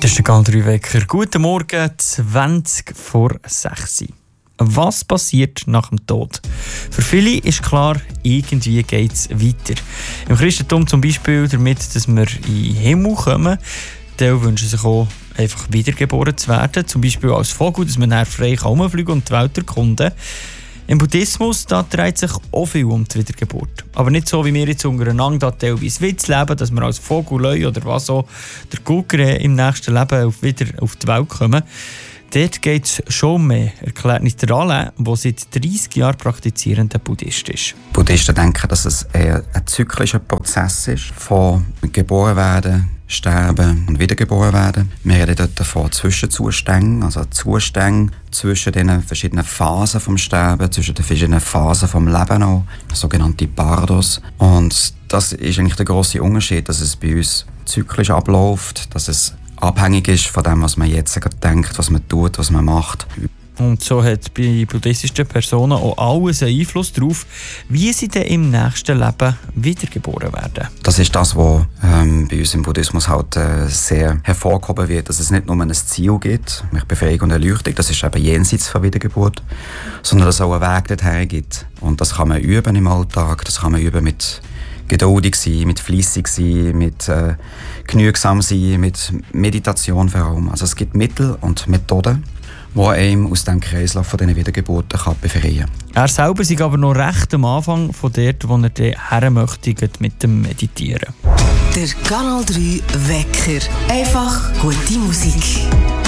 Das ist der Kanal 3 Wecker. Guten Morgen, 20 vor 6. Was passiert nach dem Tod? Für viele ist klar, irgendwie geht es weiter. Im Christentum zum Beispiel damit, dass wir in den Himmel kommen. Die wünschen sich auch, einfach wiedergeboren zu werden. Zum Beispiel als Vogel, dass man dann frei herumfliegen und die Welt erkunden kann. Im Buddhismus da dreht sich auch viel um die Wiedergeburt. Aber nicht so, wie wir jetzt untereinander teilweise Witz leben, dass wir als Vogel, Löwe oder was auch der Gucker im nächsten Leben wieder auf die Welt kommen. Dort geht es schon mehr, erklärt nicht der Alain, der seit 30 Jahren praktizierender Buddhist ist. Buddhisten denken, dass es eher ein zyklischer Prozess ist, von geboren werden, sterben und wiedergeboren werden. Wir reden dort von Zwischenzuständen, also Zustände zwischen den verschiedenen Phasen vom Sterben, zwischen den verschiedenen Phasen vom Leben auch, sogenannte Bardos. Und das ist eigentlich der grosse Unterschied, dass es bei uns zyklisch abläuft, dass es abhängig ist von dem, was man jetzt gerade denkt, was man tut, was man macht. Und so hat bei buddhistischen Personen auch alles einen Einfluss darauf, wie sie dann im nächsten Leben wiedergeboren werden. Das ist das, was bei uns im Buddhismus halt sehr hervorgehoben wird, dass es nicht nur ein Ziel gibt, mit Befreiung und Erleuchtung, das ist eben jenseits von Wiedergeburt, sondern dass es auch einen Weg dorthin gibt. Und das kann man üben im Alltag, das kann man üben mit geduldig sein, mit fleissig sein, mit genügsam sein, mit Meditation vor allem. Also es gibt Mittel und Methoden, die einem aus dem Kreislauf von diesen Wiedergeburten befreien kann. Er selber ist aber noch recht am Anfang von dort, wo er her möchte mit dem Meditieren. Der Kanal 3 Wecker. Einfach gute Musik.